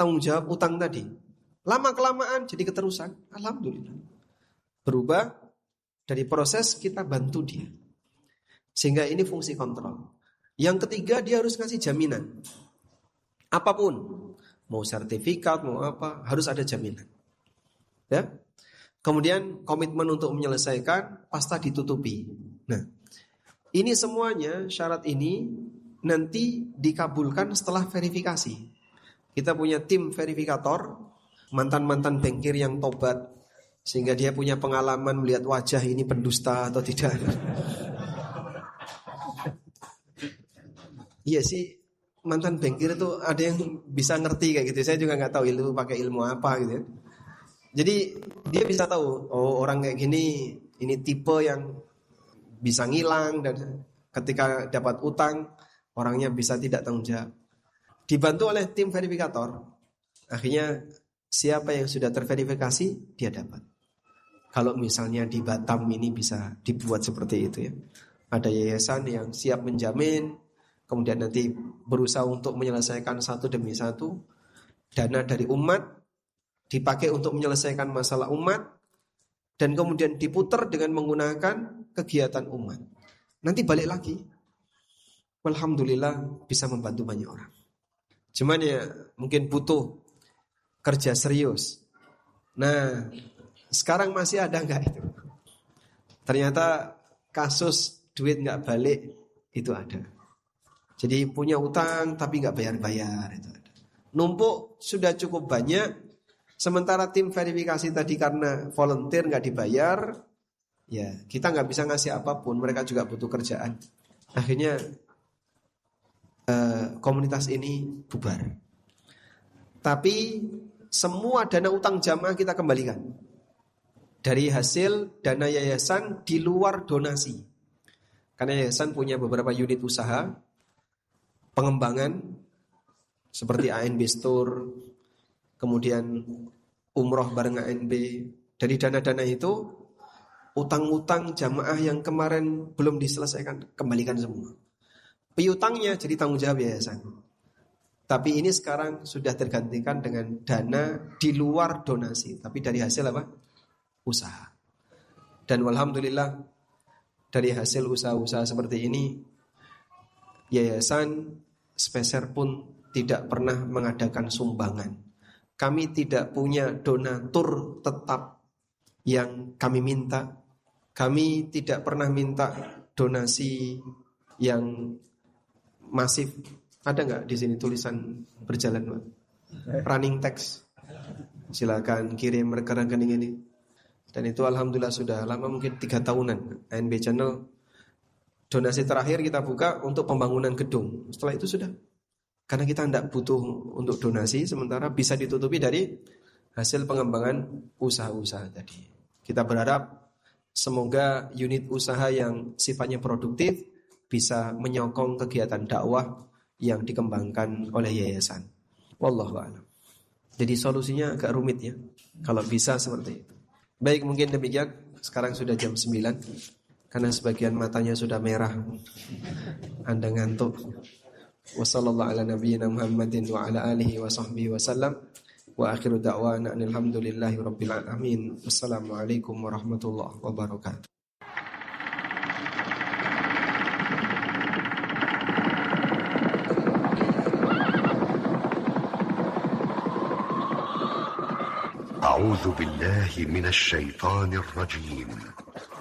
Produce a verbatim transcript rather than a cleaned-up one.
tanggung jawab utang tadi. Lama-kelamaan jadi keterusan. Alhamdulillah. Berubah dari proses kita bantu dia. Sehingga ini fungsi kontrol. Yang ketiga, dia harus ngasih jaminan. Apapun, mau sertifikat, mau apa, harus ada jaminan. Ya. Kemudian komitmen untuk menyelesaikan pasta ditutupi. Nah, ini semuanya syarat ini nanti dikabulkan setelah verifikasi. Kita punya tim verifikator, mantan-mantan bankir yang tobat, sehingga dia punya pengalaman melihat wajah ini pendusta atau tidak. Iya sih, mantan bankir itu ada yang bisa ngerti kayak gitu. Saya juga nggak tahu ilmu pakai ilmu apa gitu ya. Jadi dia bisa tahu, oh orang kayak gini, ini tipe yang bisa ngilang dan ketika dapat utang orangnya bisa tidak tanggung jawab. Dibantu oleh tim verifikator, akhirnya siapa yang sudah terverifikasi dia dapat. Kalau misalnya di Batam ini bisa dibuat seperti itu ya. Ada yayasan yang siap menjamin, kemudian nanti berusaha untuk menyelesaikan satu demi satu. Dana dari umat dipakai untuk menyelesaikan masalah umat, dan kemudian diputar dengan menggunakan kegiatan umat. Nanti balik lagi. Alhamdulillah bisa membantu banyak orang. Cuman ya mungkin butuh kerja serius. Nah, sekarang masih ada nggak itu? Ternyata kasus duit nggak balik itu ada. Jadi punya utang tapi nggak bayar-bayar itu ada. Numpuk sudah cukup banyak. Sementara tim verifikasi tadi karena volunteer nggak dibayar, ya kita nggak bisa ngasih apapun. Mereka juga butuh kerjaan. Akhirnya eh, komunitas ini bubar. Tapi semua dana utang jamaah kita kembalikan dari hasil dana yayasan di luar donasi. Karena yayasan punya beberapa unit usaha pengembangan seperti A N B Store, kemudian umroh bareng A N B. Dari dana-dana itu, utang-utang jamaah yang kemarin belum diselesaikan kembalikan semua. Piutangnya jadi tanggung jawab yayasan. Tapi ini sekarang sudah tergantikan dengan dana di luar donasi, tapi dari hasil apa? Usaha. Dan alhamdulillah dari hasil usaha-usaha seperti ini, yayasan sepeser pun tidak pernah mengadakan sumbangan. Kami tidak punya donatur tetap yang kami minta. Kami tidak pernah minta donasi yang masif. Ada nggak di sini tulisan berjalan, Pak? Running text. Silakan kirim rekening ini. Dan itu alhamdulillah sudah lama, mungkin tiga tahunan. A N B Channel donasi terakhir kita buka untuk pembangunan gedung. Setelah itu sudah. Karena kita tidak butuh untuk donasi, sementara bisa ditutupi dari hasil pengembangan usaha-usaha tadi. Kita berharap semoga unit usaha yang sifatnya produktif bisa menyokong kegiatan dakwah yang dikembangkan oleh yayasan. Wallahu a'lam. Jadi solusinya agak rumit ya, kalau bisa seperti itu. Baik, mungkin demikian. Sekarang sudah jam sembilan. Karena sebagian matanya sudah merah. Anda ngantuk. Wassallallahu ala nabiyyina Muhammadin wa ala alihi wa sahbihi wasallam. Wa akhiru da'wana alhamdulillahi rabbil alamin. Wassalamualaikum warahmatullahi wabarakatuh. أعوذ بالله من الشيطان الرجيم